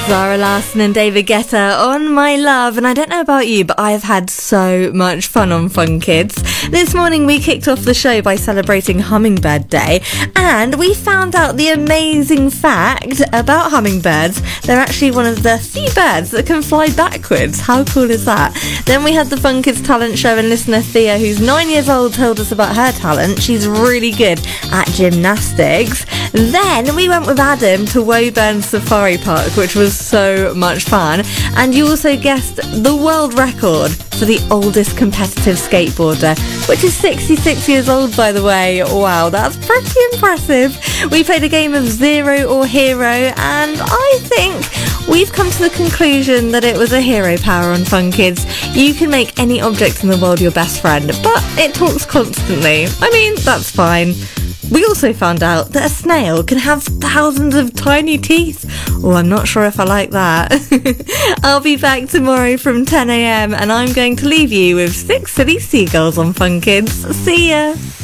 Zara Larsson and David Guetta on My Love. And I don't know about you, but I have had so much fun on Fun Kids. This morning we kicked off the show by celebrating Hummingbird Day, and we found out the amazing fact about hummingbirds. They're actually one of the few birds that can fly backwards. How cool is that? Then we had the Fun Kids talent show, and listener Thea, who's 9 years old, told us about her talent. She's really good at gymnastics. Then we went with Adam to Woburn Safari Park, which was so much fun. And you also guessed the world record for the oldest competitive skateboarder, which is 66 years old, by the way. Wow, that's pretty impressive. We played a game of Zero or Hero, and I think we've come to the conclusion that it was a hero power on Fun Kids. You can make any object in the world your best friend, but it talks constantly. I mean, that's fine. We also found out that a snail can have thousands of tiny teeth. Oh, I'm not sure if I like that. I'll be back tomorrow from 10 a.m. and I'm going to leave you with 6 silly seagulls on Fun Kids. See ya!